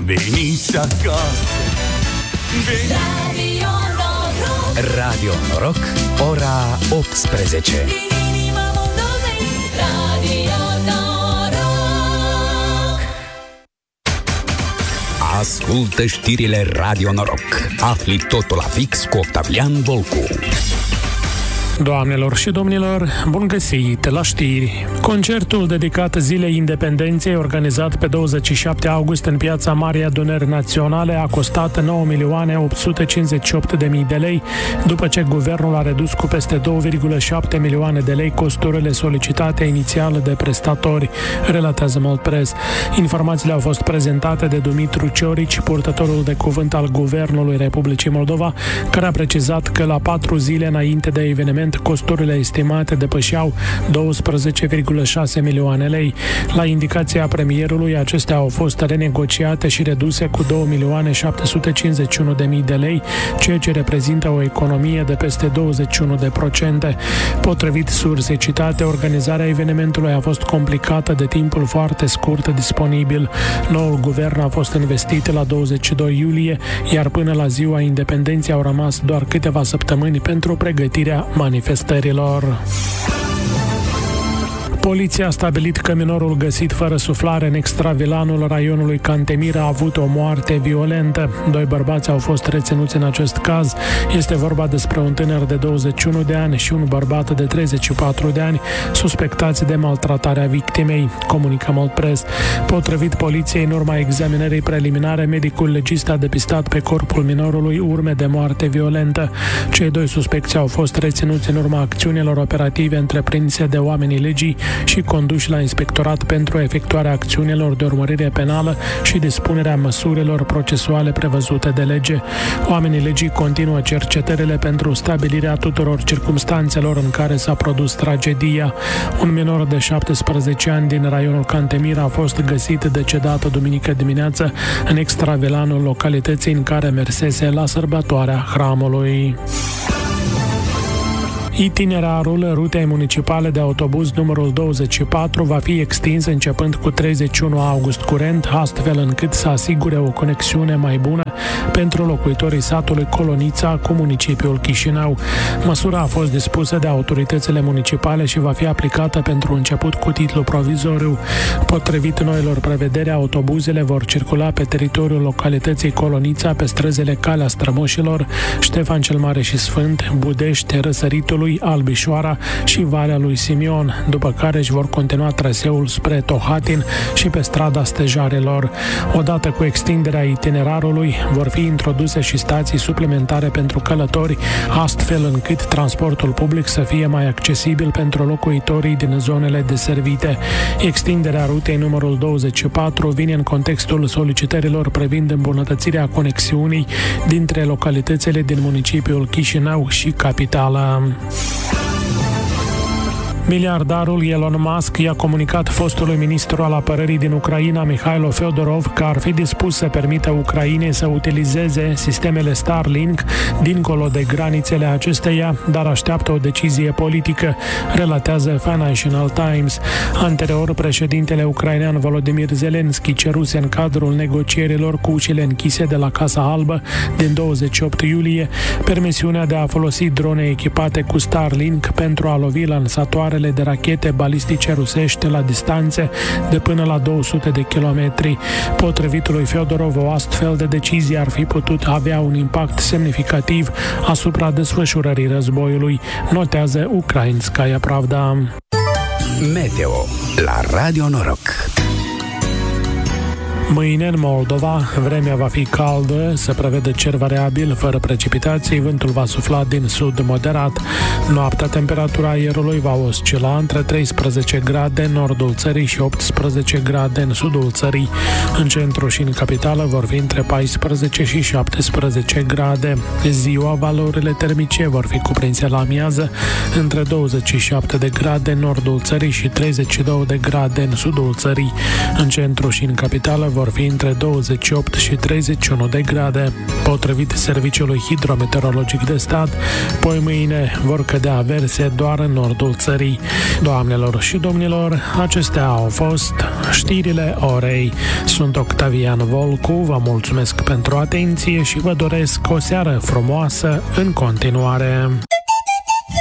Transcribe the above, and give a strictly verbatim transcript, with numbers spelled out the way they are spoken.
veniți acasă. Veniți. Radio Noroc. Radio Noroc, ora optsprezece. Ascultă știrile Radio Noroc. Afli totul la fix cu Octavian Volcu. Doamnelor și domnilor, bun găsit la știri! Concertul dedicat Zilei Independenței, organizat pe douăzeci și șapte august în Piața Marii Adunări Naționale, a costat nouă milioane opt sute cincizeci și opt de mii de lei, după ce guvernul a redus cu peste două virgulă șapte milioane de lei costurile solicitate inițial de prestatori, relatează Moldpress. Informațiile au fost prezentate de Dumitru Ciorici, purtătorul de cuvânt al Guvernului Republicii Moldova, care a precizat că la patru zile înainte de eveniment costurile estimate depășeau douăsprezece virgulă șase milioane lei. La indicația premierului, acestea au fost renegociate și reduse cu două milioane șapte sute cincizeci și unu de mii de lei, ceea ce reprezintă o economie de peste douăzeci și unu de procente. Potrivit sursei citate, organizarea evenimentului a fost complicată de timpul foarte scurt disponibil. Noul guvern a fost investit la douăzeci și doi iulie, iar până la ziua independenței au rămas doar câteva săptămâni pentru pregătirea manifestărilor. Poliția a stabilit că minorul găsit fără suflare în extravilanul raionului Cantemir a avut o moarte violentă. Doi bărbați au fost reținuți în acest caz. Este vorba despre un tânăr de douăzeci și unu de ani și un bărbat de treizeci și patru de ani, suspectați de maltratarea victimei, comunică Moldpress. Potrivit poliției, în urma examinării preliminare, medicul legist a depistat pe corpul minorului urme de moarte violentă. Cei doi suspecți au fost reținuți în urma acțiunilor operative întreprinse de oamenii legii și conduși la inspectorat pentru efectuarea acțiunilor de urmărire penală și dispunerea măsurilor procesuale prevăzute de lege. Oamenii legii continuă cercetările pentru stabilirea tuturor circumstanțelor în care s-a produs tragedia. Un minor de șaptesprezece ani din raionul Cantemir a fost găsit decedat duminică dimineață în extravilanul localității în care mersese la sărbătoarea hramului. Itinerarul rutei municipale de autobuz numărul douăzeci și patru va fi extins începând cu treizeci și unu august curent, astfel încât să asigure o conexiune mai bună pentru locuitorii satului Colonița cu municipiul Chișinău. Măsura a fost dispusă de autoritățile municipale și va fi aplicată pentru început cu titlu provizoriu. Potrivit noilor prevederi, autobuzele vor circula pe teritoriul localității Colonița pe străzile Calea Strămoșilor, Ștefan cel Mare și Sfânt, Budești, Răsăritului, Albișoara și Valea lui Simion, după care își vor continua traseul spre Tohatin și pe strada Stejarilor. Odată cu extinderea itinerarului, vor fi introduse și stații suplimentare pentru călători, astfel încât transportul public să fie mai accesibil pentru locuitorii din zonele deservite. Extinderea rutei numărul douăzeci și patru vine în contextul solicitărilor privind îmbunătățirea conexiunii dintre localitățile din municipiul Chișinău și capitală. Miliardarul Elon Musk i-a comunicat fostului ministru al apărării din Ucraina, Mihailo Feodorov, că ar fi dispus să permită Ucrainei să utilizeze sistemele Starlink dincolo de granițele acesteia, dar așteaptă o decizie politică, relatează Financial Times. Anterior, președintele ucrainean Volodymyr Zelensky ceruse în cadrul negocierilor cu ușile închise de la Casa Albă din douăzeci și opt iulie permisiunea de a folosi drone echipate cu Starlink pentru a lovi lansatoare de rachete balistice rusești la distanțe de până la două sute de kilometri. Potrivit lui Feodorov, o astfel de decizie ar fi putut avea un impact semnificativ asupra desfășurării războiului, notează Ukrainskaya Pravda. Meteo la Radio Noroc. Mâine în Moldova, vremea va fi caldă, se prevede cer variabil, fără precipitații, vântul va sufla din sud moderat. Noaptea, temperatura aerului va oscila între treisprezece grade în nordul țării și optsprezece grade în sudul țării. În centru și în capitală vor fi între paisprezece și șaptesprezece grade. Ziua, valorile termice vor fi cuprinse la amiază între douăzeci și șapte de grade în nordul țării și treizeci și două de grade în sudul țării. În centru și în capitală vor fi între douăzeci și opt și treizeci și unu de grade. Potrivit Serviciului Hidrometeorologic de Stat, poi mâine vor cădea averse doar în nordul țării. Doamnelor și domnilor, acestea au fost știrile orei. Sunt Octavian Volcu, vă mulțumesc pentru atenție și vă doresc o seară frumoasă în continuare.